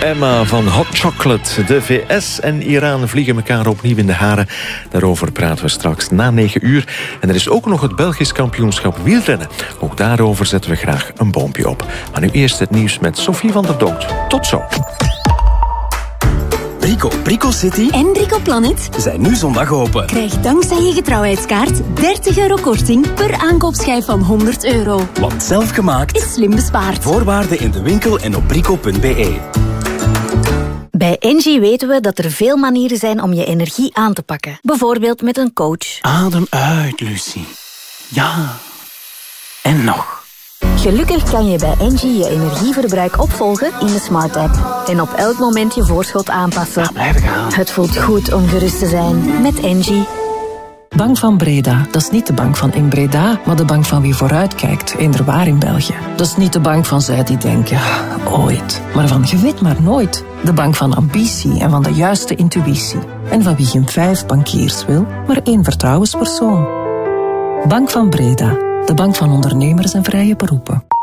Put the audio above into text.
Emma van Hot Chocolate. De VS en Iran vliegen elkaar opnieuw in de haren. Daarover praten we straks na 9 uur. En er is ook nog het Belgisch kampioenschap wielrennen. Ook daarover zetten we graag een boompje op. Maar nu eerst het nieuws met Sophie van der Dood. Tot zo. Brico City en Brico Planet zijn nu zondag open. Krijg dankzij je getrouwheidskaart 30 euro korting per aankoopschijf van 100 euro. Want zelfgemaakt is slim bespaard. Voorwaarden in de winkel en op brico.be. Bij Engie weten we dat er veel manieren zijn om je energie aan te pakken. Bijvoorbeeld met een coach. Adem uit, Lucie. Ja. En nog. Gelukkig kan je bij Engie je energieverbruik opvolgen in de Smart App. En op elk moment je voorschot aanpassen. Ja, blijf gaan. Het voelt goed om gerust te zijn met Engie. Bank van Breda, dat is niet de bank van in Breda, maar de bank van wie vooruitkijkt, inderwaar in België. Dat is niet de bank van zij die denken, ooit, maar van je weet maar nooit. De bank van ambitie en van de juiste intuïtie. En van wie geen 5 bankiers wil, maar 1 vertrouwenspersoon. Bank van Breda, de bank van ondernemers en vrije beroepen.